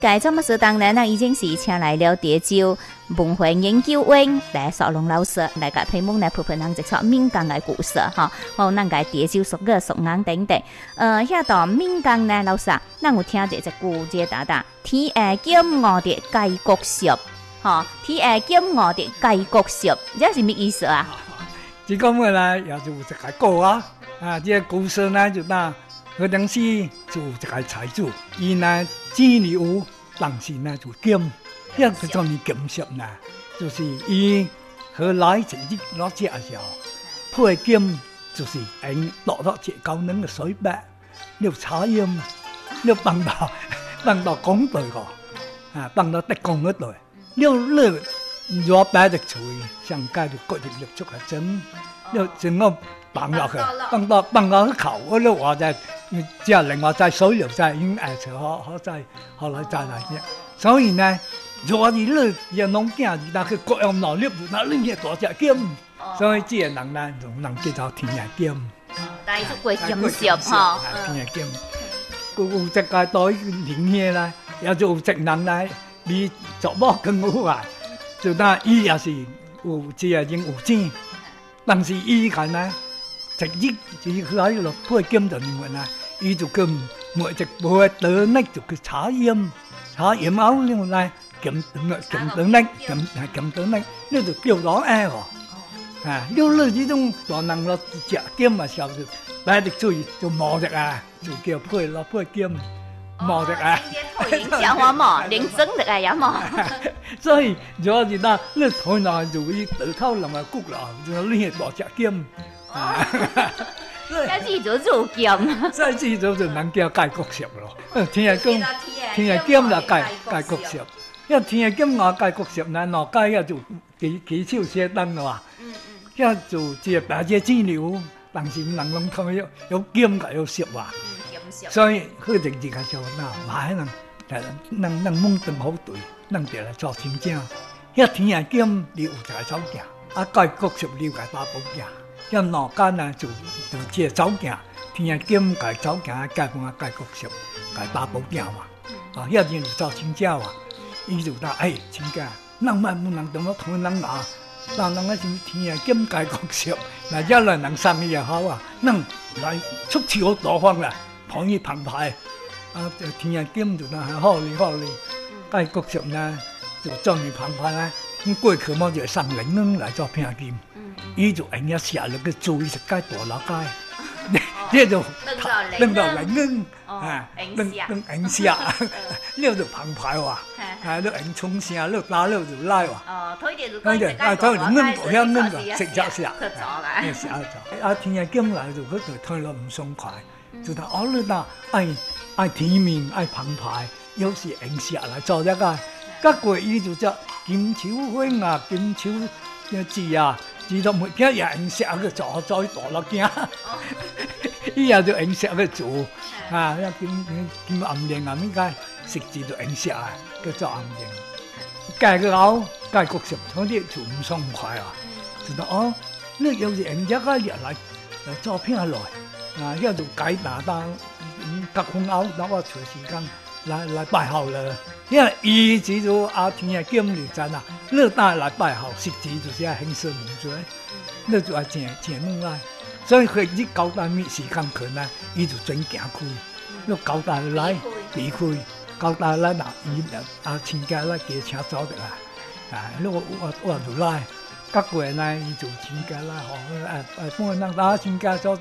介这么说，当然呢，已经是请来了潮州文化研究院来索龙老师来个批蒙来陪咱一撮闽江的故事哈，好，咱个潮州俗语俗语等等。遐道闽江呢，老师啊，咱有听到一句这答答，天下金我的盖国色，哈，天下金我的盖国色，这是什么意思啊？ 这个么呢，也就一个故啊，这个故事呢就那。嗰陣時就一個財主，伊呢錢有，但是呢就金，一個叫你金色呢，就是伊後來成績攞只嘅時候，配金就是落到這高能嘅水白，你茶葉，你放到工隊個，放到特工嗰度，你攞白的水，上街就割入出嚟整，你整個放落去，放到口嗰度話就。只係另外再水流再已經可再後來再嚟嘅，所以呢，如果你要農經，那佢各樣農業，那你也多隻金，所以這個人呢，就能叫做天下金。 但係都貴金色嚇， 天下金。有隻個袋連嘢啦，有做隻人呢，你做乜更好啊？就那伊也是有只係應有錢，但是伊個呢，直接就喺度配金就唔會啦。伊就跟每隻每對呢就叫茶葉後呢來撳對呢，呢就叫攞愛喎。呢呢種就能夠食金嘅時候就擺啲水就磨隻啊，就叫配金磨隻啊。 影響我嘛，連整隻啊也嘛。 所以如果是那呢台南就伊頭頭能夠谷啦，就呢係多隻金。 這字就做金， 這字就能叫蓋國色咯。天下金啦蓋國色，因為天下金我蓋國色呢，內蓋也就幾少些燈啦。一就只白隻資料，但是能用佢有金嘅有色話，所以佢哋就係做嗱買能蒙頓好對，能掉嚟做天正。一天下金你有就係走行，蓋國色你係打寶行。一農間呢就借走行，天下金介走行，介講介國色，介打寶行嘛。一件就做親家話，伊就話親家，人咪唔能同我同人拿，但人係天下金介國色，嗱一來能生意又好啊，能來出錢好多方啦，可以澎湃。天下金就係好利，介國色呢就將你澎湃啦。咁過去我就上零蚊嚟做拼金。伊就人家下了個注意食街大樓街，呢就拎到零蚊，拎銀下，呢就澎湃喎，呢銀衝聲，呢打呢就拉喎。佢零蚊多香蚊㗎，食就食，食就。天下金嚟就嗰度推落唔鬆快，就話我呢嗱愛體面愛澎湃，有時銀下嚟做一個，嗰個伊就只金秋花啊，金秋字啊。知道每家人食個做再大落驚，伊也就影食個做，一見暗靚啊，應該食字就影食啊，叫做暗靚。介個佬介國色，嗰啲就唔爽快啊，就話呢有時人家個人嚟做片來，一就解打隔空拗，等我隨時間來拜後啦。因為伊只就天下金嚟真啊，呢帶來拜後食字就是係輕鬆唔做，呢就係正弄來，所以佢啲交代咩時間佢呢，伊就準行開，呢交代來離開，交代來嗱伊親家來給車走的啦，呢我就來，隔過呢伊就親家來學，幫人打親家走，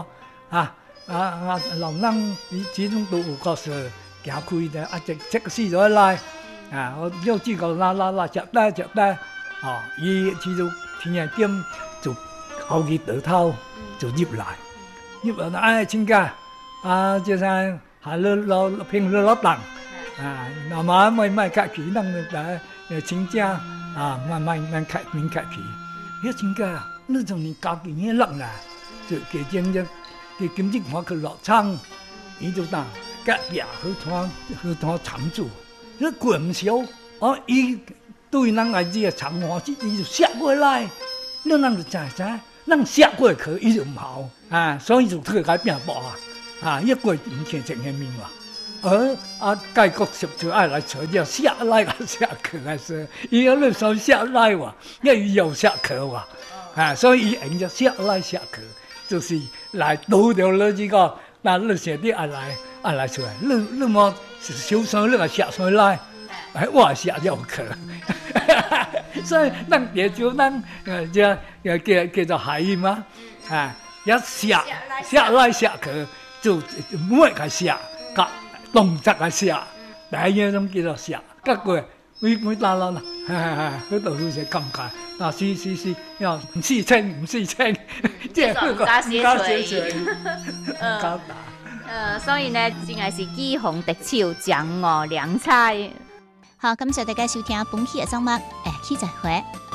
老人伊始終都有個事。行開的即個時就來，我了解個拉接待，伊知道天下金就後期得頭就入來，親家，就係係老平老鄧，那麼咪客氣，能親家咪客氣，一親家，那種你家己嘢冷啦，就給經濟我佢落倉，伊就當。隔壁去拖長住，一過唔少，伊對人來講長話，伊就寫過來，你人就知，人寫過去，伊就唔好，所以就佢改變薄一過唔見正嘅面話， 介国习就爱来找叫下来啊下课还是，伊有那时候下来哇，因为有下课哇，所以伊用叫下来下课，就是来拄着了这个，那你写的爱来出来，你么小生你个下出来，我下就课。所以咱地招咱叫做海音嘛，一下来下去就每个下，甲动作个下，第一种叫做下，甲过每打啦，嗰度都是感覺，嗱是，要唔四清， 即係唔加寫唔加打。 所以呢，真係是機紅敵潮，獎我良菜。 好，感謝大家收聽本期嘅節目，下期再會。